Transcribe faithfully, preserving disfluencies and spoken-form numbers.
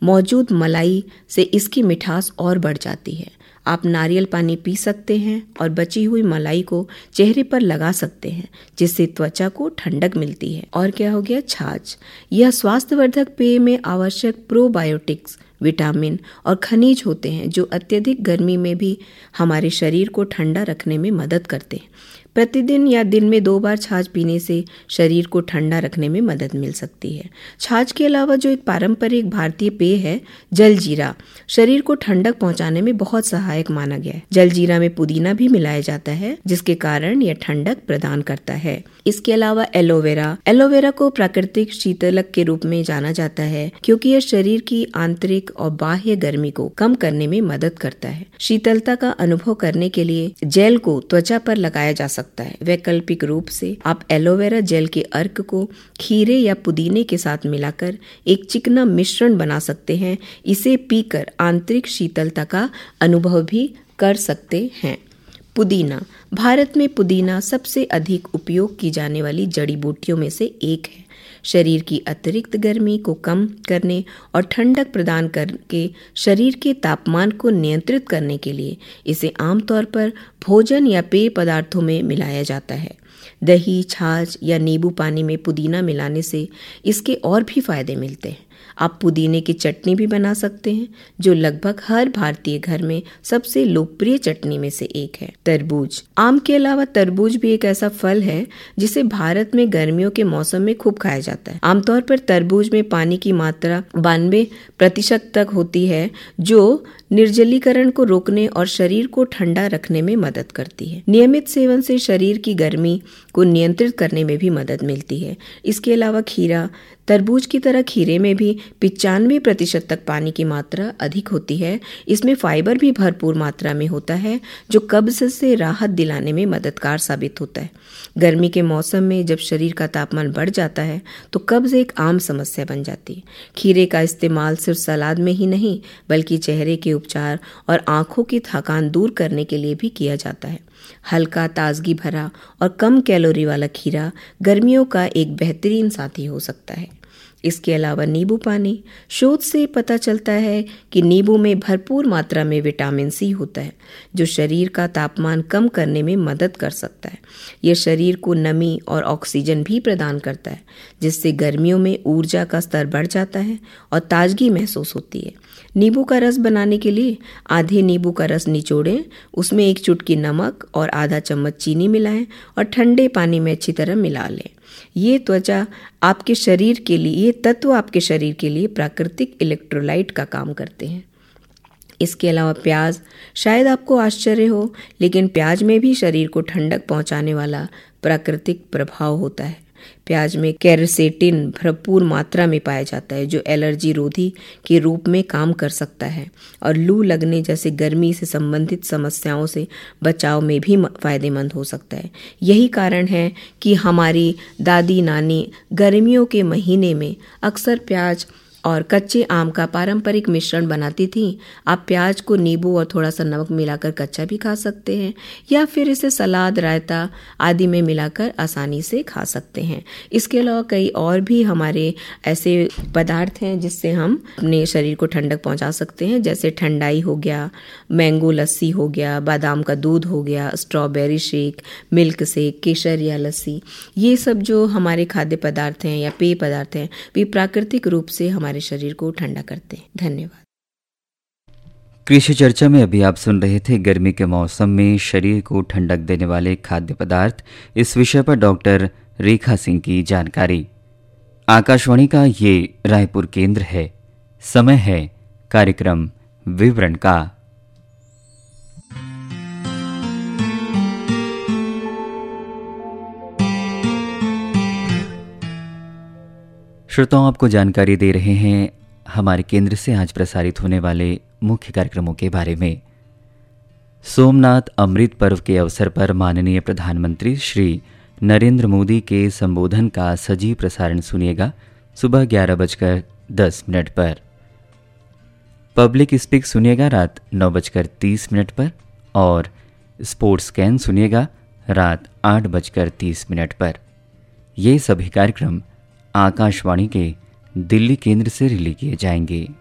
मौजूद मलाई से इसकी मिठास और बढ़ जाती है। आप नारियल पानी पी सकते हैं और बची हुई मलाई को चेहरे पर लगा सकते हैं, जिससे त्वचा को ठंडक मिलती है। और क्या हो गया, छाछ। यह स्वास्थ्यवर्धक पेय में आवश्यक प्रोबायोटिक्स, विटामिन और खनिज होते हैं, जो अत्यधिक गर्मी में भी हमारे शरीर को ठंडा रखने में मदद करते हैं। प्रतिदिन या दिन में दो बार छाछ पीने से शरीर को ठंडा रखने में मदद मिल सकती है। छाछ के अलावा जो एक पारंपरिक भारतीय पेय है, जलजीरा, शरीर को ठंडक पहुंचाने में बहुत सहायक माना गया है। जलजीरा में पुदीना भी मिलाया जाता है, जिसके कारण यह ठंडक प्रदान करता है। इसके अलावा एलोवेरा एलोवेरा को प्राकृतिक शीतलक के रूप में जाना जाता है, क्योंकि यह शरीर की आंतरिक और बाह्य गर्मी को कम करने में मदद करता है। शीतलता का अनुभव करने के लिए जेल को त्वचा पर लगाया जा सकता है। वैकल्पिक रूप से आप एलोवेरा जेल के अर्क को खीरे या पुदीने के साथ मिलाकर एक चिकना मिश्रण बना सकते हैं। इसे पीकर आंतरिक शीतलता का अनुभव भी कर सकते हैं। पुदीना। भारत में पुदीना सबसे अधिक उपयोग की जाने वाली जड़ी बूटियों में से एक है। शरीर की अतिरिक्त गर्मी को कम करने और ठंडक प्रदान करके शरीर के तापमान को नियंत्रित करने के लिए इसे आमतौर पर भोजन या पेय पदार्थों में मिलाया जाता है। दही, छाछ या नींबू पानी में पुदीना मिलाने से इसके और भी फायदे मिलते हैं। आप पुदीने की चटनी भी बना सकते हैं, जो लगभग हर भारतीय घर में सबसे लोकप्रिय चटनी में से एक है। तरबूज। आम के अलावा तरबूज भी एक ऐसा फल है जिसे भारत में गर्मियों के मौसम में खूब खाया जाता है। आमतौर पर तरबूज में पानी की मात्रा बानवे प्रतिशत तक होती है, जो निर्जलीकरण को रोकने और शरीर को ठंडा रखने में मदद करती है। नियमित सेवन से शरीर की गर्मी को नियंत्रित करने में भी मदद मिलती है। इसके अलावा खीरा। तरबूज की तरह खीरे में भी पिचानवे प्रतिशत तक पानी की मात्रा अधिक होती है। इसमें फाइबर भी भरपूर मात्रा में होता है, जो कब्ज से राहत दिलाने में मददगार साबित होता है। गर्मी के मौसम में जब शरीर का तापमान बढ़ जाता है तो कब्ज एक आम समस्या बन जाती है। खीरे का इस्तेमाल सिर्फ सलाद में ही नहीं, बल्कि चेहरे के उपचार और आंखों की थकान दूर करने के लिए भी किया जाता है। हल्का, ताजगी भरा और कम कैलोरी वाला खीरा गर्मियों का एक बेहतरीन साथी हो सकता है। इसके अलावा नींबू पानी। शोध से पता चलता है कि नींबू में भरपूर मात्रा में विटामिन सी होता है, जो शरीर का तापमान कम करने में मदद कर सकता है। यह शरीर को नमी और ऑक्सीजन भी प्रदान करता है, जिससे गर्मियों में ऊर्जा का स्तर बढ़ जाता है और ताजगी महसूस होती है। नींबू का रस बनाने के लिए आधे नींबू का रस निचोड़ें, उसमें एक चुटकी नमक और आधा चम्मच चीनी मिलाएं और ठंडे पानी में अच्छी तरह मिला लें। ये त्वचा आपके शरीर के लिए ये तत्व आपके शरीर के लिए प्राकृतिक इलेक्ट्रोलाइट का काम करते हैं। इसके अलावा प्याज। शायद आपको आश्चर्य हो, लेकिन प्याज में भी शरीर को ठंडक पहुंचाने वाला प्राकृतिक प्रभाव होता है। प्याज में कैरसेटिन भरपूर मात्रा में पाया जाता है, जो एलर्जी रोधी के रूप में काम कर सकता है और लू लगने जैसे गर्मी से संबंधित समस्याओं से बचाव में भी फायदेमंद हो सकता है। यही कारण है कि हमारी दादी नानी गर्मियों के महीने में अक्सर प्याज और कच्चे आम का पारंपरिक मिश्रण बनाती थी। आप प्याज को नींबू और थोड़ा सा नमक मिलाकर कच्चा भी खा सकते हैं, या फिर इसे सलाद, रायता आदि में मिलाकर आसानी से खा सकते हैं। इसके अलावा कई और भी हमारे ऐसे पदार्थ हैं जिससे हम अपने शरीर को ठंडक पहुंचा सकते हैं, जैसे ठंडाई हो गया, मैंगो लस्सी हो गया, बादाम का दूध हो गया, स्ट्रॉबेरी शेक, मिल्क शेक, केसर या लस्सी। ये सब जो हमारे खाद्य पदार्थ हैं या पेय पदार्थ हैं, वे प्राकृतिक रूप से हमारे शरीर को ठंडा करते हैं। धन्यवाद। कृषि चर्चा में अभी आप सुन रहे थे गर्मी के मौसम में शरीर को ठंडक देने वाले खाद्य पदार्थ। इस विषय पर डॉक्टर रेखा सिंह की जानकारी। आकाशवाणी का ये रायपुर केंद्र है। समय है कार्यक्रम विवरण का। श्रोताओं, आपको जानकारी दे रहे हैं हमारे केंद्र से आज प्रसारित होने वाले मुख्य कार्यक्रमों के बारे में। सोमनाथ अमृत पर्व के अवसर पर माननीय प्रधानमंत्री श्री नरेंद्र मोदी के संबोधन का सजीव प्रसारण सुनिएगा सुबह ग्यारह बजकर दस मिनट पर। पब्लिक स्पीक सुनिएगा रात नौ बजकर तीस मिनट पर और स्पोर्ट्स स्कैन सुनिएगा रात आठ बजकर तीस मिनट पर। ये सभी कार्यक्रम आकाशवाणी के दिल्ली केंद्र से रिले किए जाएंगे।